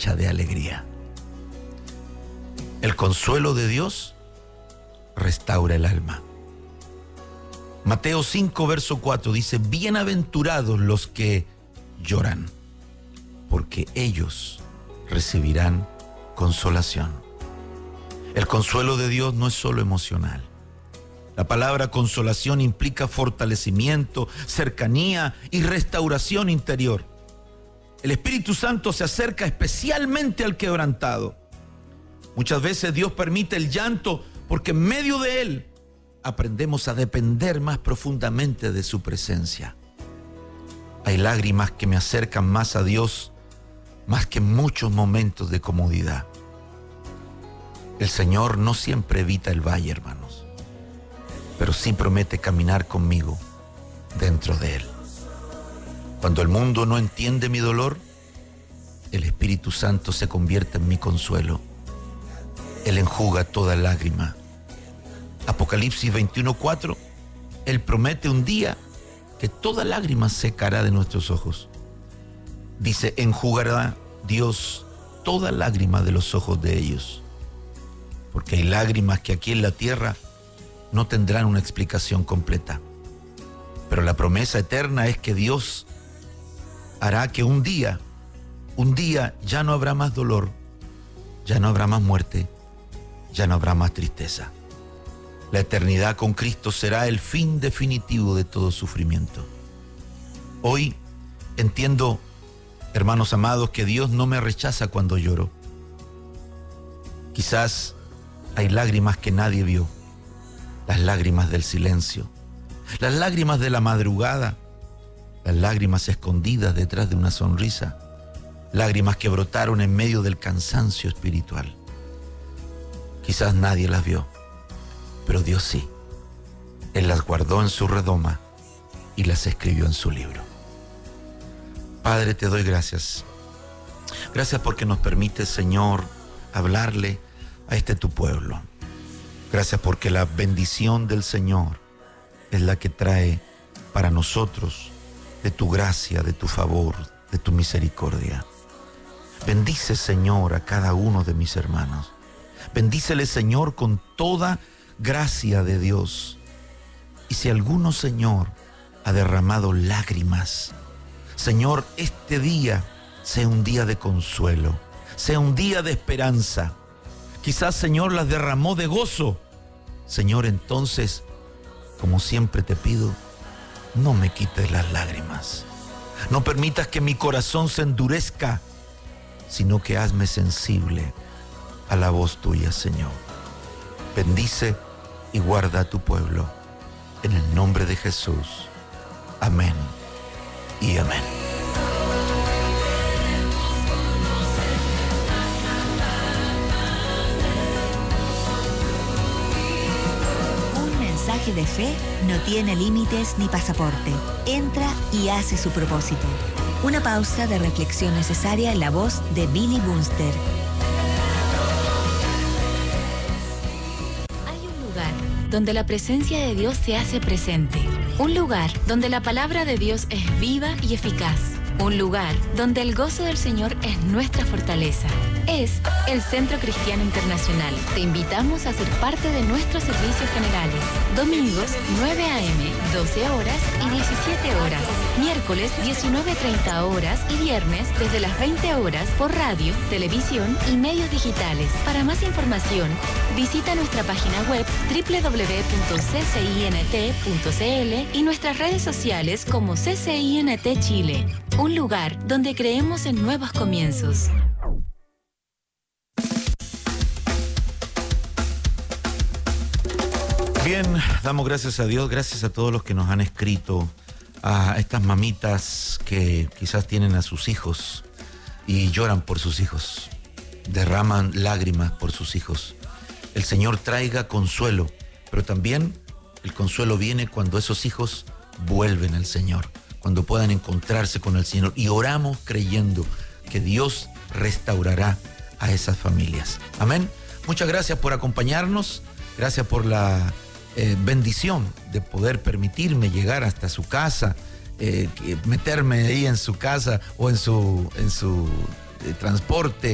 cosecha de alegría. El consuelo de Dios restaura el alma. Mateo 5, verso 4 dice: bienaventurados los que lloran, porque ellos recibirán consolación. El consuelo de Dios no es solo emocional. La palabra consolación implica fortalecimiento, cercanía y restauración interior. El Espíritu Santo se acerca especialmente al quebrantado. Muchas veces Dios permite el llanto porque en medio de él aprendemos a depender más profundamente de su presencia. Hay lágrimas que me acercan más a Dios, más que muchos momentos de comodidad. El Señor no siempre evita el valle, hermanos, pero sí promete caminar conmigo dentro de él. Cuando el mundo no entiende mi dolor, el Espíritu Santo se convierte en mi consuelo. Él enjuga toda lágrima. Apocalipsis 21:4, Él promete un día que toda lágrima secará de nuestros ojos. Dice: enjugará Dios toda lágrima de los ojos de ellos. Porque hay lágrimas que aquí en la tierra no tendrán una explicación completa. Pero la promesa eterna es que Dios hará que un día ya no habrá más dolor, ya no habrá más muerte, ya no habrá más tristeza. La eternidad con Cristo será el fin definitivo de todo sufrimiento. Hoy entiendo, hermanos amados, que Dios no me rechaza cuando lloro. Quizás hay lágrimas que nadie vio, las lágrimas del silencio, las lágrimas de la madrugada, las lágrimas escondidas detrás de una sonrisa, lágrimas que brotaron en medio del cansancio espiritual. Quizás nadie las vio, pero Dios sí. Él las guardó en su redoma y las escribió en su libro. Padre, te doy gracias. Gracias porque nos permite, Señor, hablarle a este tu pueblo. Gracias porque la bendición del Señor es la que trae para nosotros de tu gracia, de tu favor, de tu misericordia. Bendice, Señor, a cada uno de mis hermanos. Bendícele, Señor, con toda gracia de Dios. Y si alguno, Señor, ha derramado lágrimas, Señor, este día sea un día de consuelo, sea un día de esperanza. Quizás, Señor, las derramó de gozo. Señor, entonces, como siempre te pido, no me quites las lágrimas. No permitas que mi corazón se endurezca, sino que hazme sensible a la voz tuya, Señor. Bendice y guarda a tu pueblo. En el nombre de Jesús. Amén y amén. Un mensaje de fe no tiene límites ni pasaporte. Entra y hace su propósito. Una pausa de reflexión necesaria en la voz de Billy Bunster. Hay un lugar donde la presencia de Dios se hace presente. Un lugar donde la palabra de Dios es viva y eficaz. Un lugar donde el gozo del Señor es nuestra fortaleza. Es el Centro Cristiano Internacional. Te invitamos a ser parte de nuestros servicios generales. Domingos, 9 a.m., 12 horas y 17 horas. Miércoles, 19:30 horas y viernes, desde las 20 horas, por radio, televisión y medios digitales. Para más información, visita nuestra página web www.ccint.cl y nuestras redes sociales como CCINT Chile. Un lugar donde creemos en nuevos comienzos. Bien, damos gracias a Dios, gracias a todos los que nos han escrito, a estas mamitas que quizás tienen a sus hijos y lloran por sus hijos, derraman lágrimas por sus hijos. El Señor traiga consuelo, pero también el consuelo viene cuando esos hijos vuelven al Señor, cuando puedan encontrarse con el Señor, y oramos creyendo que Dios restaurará a esas familias. Amén. Muchas gracias por acompañarnos, gracias por la bendición de poder permitirme llegar hasta su casa, meterme ahí en su casa o en su transporte